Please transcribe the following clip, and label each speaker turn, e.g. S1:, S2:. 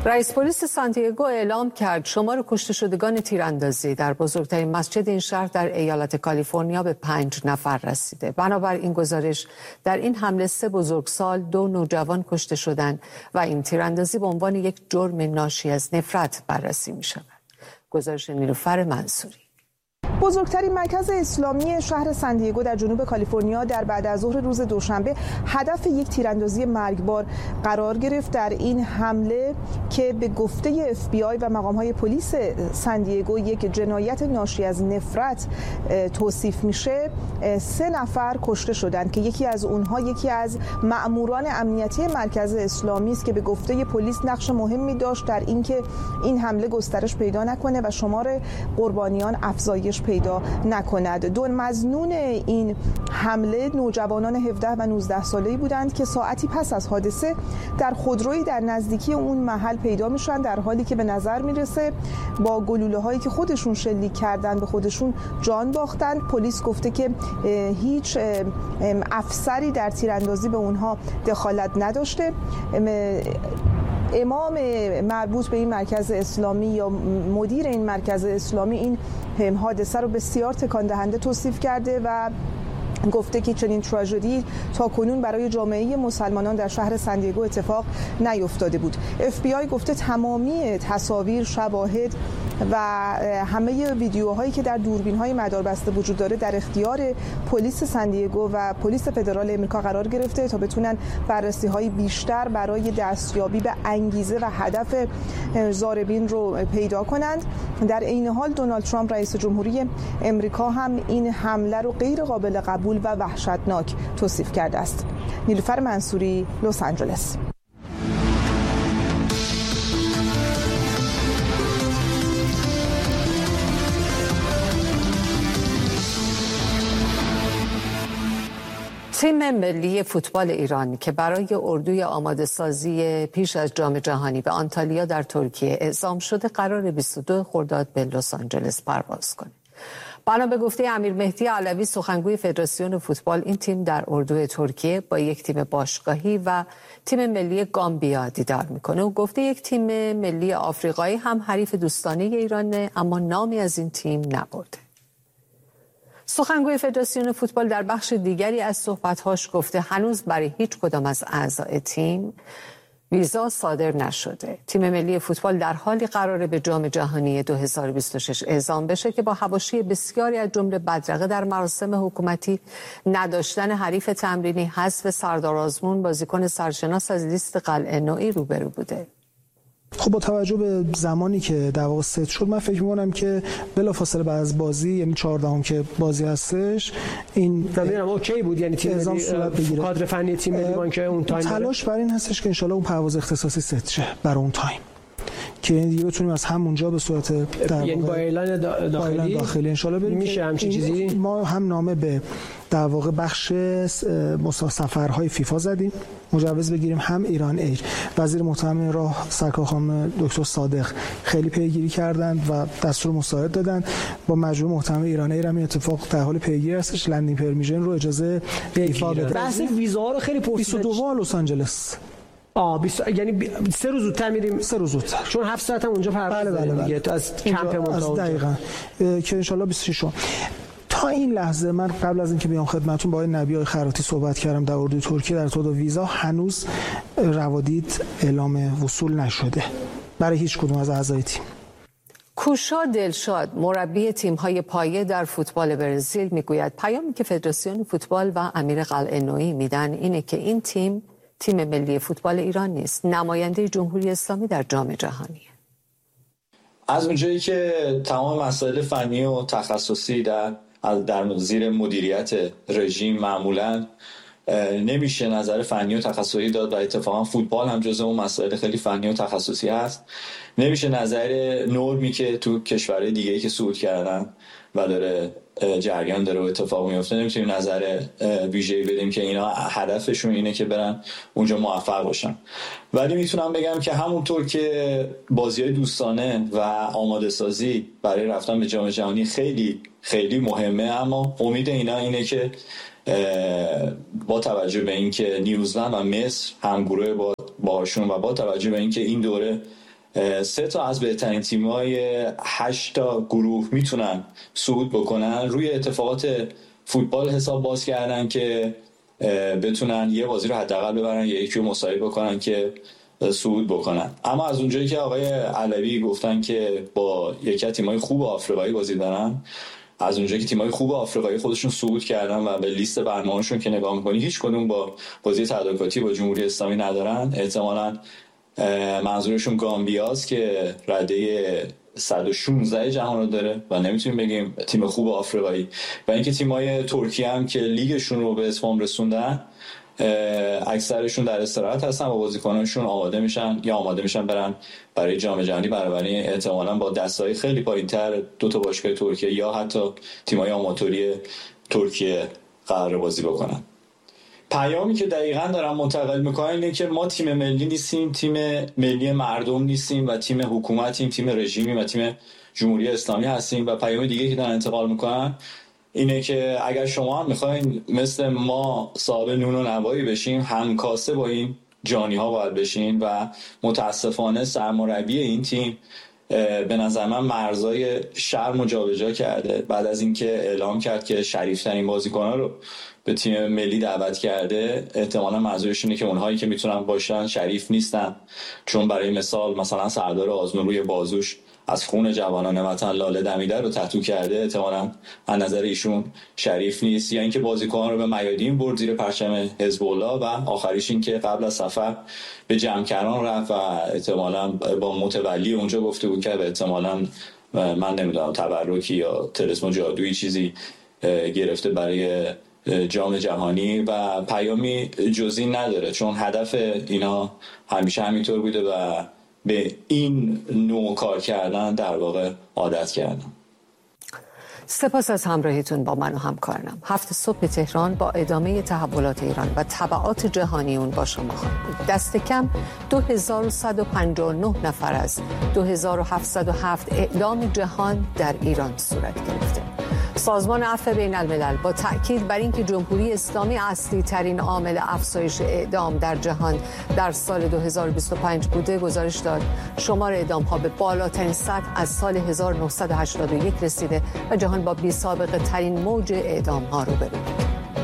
S1: رئیس پلیس سانتیاگو اعلام کرد شمار کشته شدگان تیراندازی در بزرگترین مسجد این شهر در ایالت کالیفرنیا به 5 نفر رسیده. بنابر این گزارش در این حمله 3 بزرگسال 2 نوجوان کشته شدند و این تیراندازی به عنوان یک جرم ناشی از نفرت بررسی می شود. گزارش نیلوفر منصوری.
S2: بزرگترین مرکز اسلامی شهر سانتیاگو در جنوب کالیفرنیا در بعد از ظهر روز دوشنبه هدف یک تیراندازی مرگبار قرار گرفت. در این حمله که به گفته FBI و مقام‌های پلیس سانتیاگو یک جنایت ناشی از نفرت توصیف میشه، 3 نفر کشته شدند که یکی از اونها یکی از مأموران امنیتی مرکز اسلامی است که به گفته پلیس نقش مهمی داشت در اینکه این حمله گسترش پیدا نکنه و شمار قربانیان افزایش پیدا نکند. 2 مظنون این حمله نوجوانان 17 و 19 ساله‌ای بودند که ساعتی پس از حادثه در خودرویی در نزدیکی اون محل پیدا میشن، در حالی که به نظر میرسه با گلوله‌هایی که خودشون شلیک کردن به خودشون جان باختن. پلیس گفته که هیچ افسری در تیراندازی به اونها دخالت نداشته. امام مربوط به این مرکز اسلامی یا مدیر این مرکز اسلامی این حادثه رو بسیار تکان دهنده توصیف کرده و گفته که چنین تراژدی تا کنون برای جامعه مسلمانان در شهر سانتیاگو اتفاق نیفتاده بود. FBI گفته تمامی تصاویر، شواهد و همه ویدیوهایی که در دوربین‌های مداربسته وجود داره در اختیار پلیس سانتیاگو و پلیس فدرال آمریکا قرار گرفته تا بتونن بررسی‌های بیشتر برای دستیابی به انگیزه و هدف ضاربین رو پیدا کنند. در این حال دونالد ترامپ رئیس جمهوری آمریکا هم این حمله رو غیر قابل قبول و وحشتناک توصیف کرده است. نیلوفر منصوری، لس آنجلس.
S1: تیم ملی فوتبال ایران که برای اردوی آماده سازی پیش از جام جهانی به آنتالیا در ترکیه اعزام شده قرار 22 خرداد به لس آنجلس پرواز کنه. بنا به گفته امیر مهدی علوی سخنگوی فدراسیون فوتبال، این تیم در اردوی ترکیه با یک تیم باشگاهی و تیم ملی گامبیا دیدار میکنه. و گفته یک تیم ملی آفریقایی هم حریف دوستانه ایرانه، اما نامی از این تیم نبرده. سخنگوی فدراسیون فوتبال در بخش دیگری از صحبت‌هاش گفته هنوز برای هیچ کدام از اعضای تیم ویزا صادر نشده. تیم ملی فوتبال در حالی قراره به جام جهانی 2026 اعزام بشه که با حواشی بسیاری از جمله بدرقه در مراسم حکومتی، نداشتن حریف تمرینی، حذف سردار آزمون بازیکن سرشناس از لیست قلعه نوعی روبرو بوده.
S3: خب با توجه به زمانی که در واقع ست شد، من فکر می‌کنم که بلافاصله بعد از بازی، یعنی 14ام که بازی هستش، این
S4: ببینم اوکی بود، یعنی تیم کادر فنی تیم ملی بانک اون تایم
S3: تلاش بر این هستش که ان شاءالله اون پرواز اختصاصی ست شه برای اون تایم که دیگه بتونیم از همونجا به صورت
S4: یعنی با اعلان
S3: داخلی ان شاءالله بریم.
S4: میشه همچین چیزی.
S3: ما هم نامه به در واقع بخش سفرهای فیفا زدیم مجوز بگیریم، هم ایران ایر، وزیر محترم راه سرکار خانم دکتر صادق خیلی پیگیری کردند و دستور مساعد دادن. با مجموعه محترم ایران ایر هم این اتفاق در حال پیگیری هستش، لندینگ پرمیشن رو اجازه فیفا بده.
S4: بحث ویزا رو خیلی پرسیدن.
S3: 22 لس آنجلس.
S4: یعنی 3 روز زودتر میریم.
S3: 3 روز زودتر،
S4: چون 7 ساعت هم اونجا پرواز داریم دیگه از کمپ
S3: از دقیقاً که ان شاء الله 26. تا این لحظه من قبل از اینکه بیام خدمتتون با آقای نبی خراتی صحبت کردم در اردوی ترکیه در ارتباط با ویزا. هنوز روادید اعلام وصول نشده برای هیچ کدوم از اعضای تیم.
S1: کوشا دلشاد مربی تیم‌های پایه در فوتبال برزیل میگوید پیامی که فدراسیون فوتبال و امیر قلعه نوعی میدن اینه که این تیم ملی فوتبال ایران نیست، نماینده جمهوری اسلامی در جام جهانی.
S5: از اونجایی که تمام مسائل فنی و تخصصی در زیر مدیریت رژیم معمولاً نمیشه نظر فنی و تخصصی داد و اتفاقا فوتبال هم جزو اون مسائل خیلی فنی و تخصصی هست، نمیشه نظر نرمی که تو کشورهای دیگه‌ای که صعود کردن و داره جریان داره و اتفاق میفته، نمیتونیم نظر ویژه‌ای بدیم که اینا هدفشون اینه که برن اونجا موفق باشن. ولی میتونم بگم که همونطور که بازی‌های دوستانه و آماده سازی برای رفتن به جام جهانی خیلی خیلی مهمه، اما امید اینا اینه که با توجه به اینکه نیوزلند و مصر همگروه باشون و با توجه به اینکه این دوره 3 تا از بهترین تیم‌های 8 تا گروه میتونن صعود بکنن. روی اتفاقات فوتبال حساب باز کردن که بتونن یه بازی رو حداقل ببرن یا یکی رو مساوی بکنن که صعود بکنن. اما از اونجایی که آقای علوی گفتن که با یکی از تیم‌های خوب آفریقایی بازی دارن، از اونجایی که تیم‌های خوب آفریقایی خودشون صعود کردن و به لیست برنامه‌شون که نگاه می‌کنی هیچ کدوم با بازی تدارکاتی با جمهوری اسلامی ندارن، احتمالاً منظورشون گامبیاست که رده 116 جهان رو داره و نمیتونیم بگیم تیم خوب آفریقایی. و اینکه تیم‌های ترکیه هم که لیگشون رو به اتمام رسوندن اکثرشون در استراحت هستن و بازیکنانشون آماده میشن برن برای جام جهانی، برای احتمالاً با دستای خیلی پایین‌تر 2 تا باشگاه ترکیه یا حتی تیم‌های آماتوری ترکیه قرار بازی بکنن. پیامی که دقیقاً دارم منتقل میکنن اینه که ما تیم ملی نیستیم، تیم ملی مردم نیستیم و تیم حکومتیم، تیم رژیمی و تیم جمهوری اسلامی هستیم. و پیام دیگه که دارن انتقال میکنن اینه که اگر شما هم میخواین مثل ما صاحب نون و نوایی بشین، همکاسه با این جانی ها باید بشین. و متاسفانه سرمربی این تیم به نظر من مرزای شرم جابجا کرده بعد از اینکه اعلام کرد که شریفترین بازیکن‌ها رو به تیم ملی دعوت کرده. احتمالاً منظورش اینه که اونهایی که میتونن باشن شریف نیستن، چون برای مثلا سردار آزمون روی بازوش از خون جوانان وطن لاله دمیده رو تتو کرده، احتمالاً از نظر ایشون شریف نیست. یا اینکه بازیکنان رو به میادین برد زیر پرچم حزب الله و آخریش این که قبل از سفر به جمکران رفت و احتمالاً با متولی اونجا گفته بود که احتمالاً من نمیدونم تبرکی یا طلسم جادویی چیزی گرفته برای جام جهانی و پیامی جزئی نداره، چون هدف اینا همیشه همینطور بوده و به این نوع کار کردن در واقع عادت کردن.
S1: سپاس از همراهیتون با من و همکارانم. 7 صبح تهران با ادامه تحولات ایران و تبعات جهانی اون با شما خواهد بود. دست کم 2159 نفر از 2707 اعدام جهان در ایران صورت گرفته. سازمان عفو بین الملل با تأکید بر اینکه جمهوری اسلامی اصلی ترین عامل افزایش اعدام در جهان در سال 2025 بوده گزارش داد شمار اعدام ها به بالاترین سطح از سال 1981 رسیده و جهان با بی‌سابقه ترین موج اعدام ها روبروست.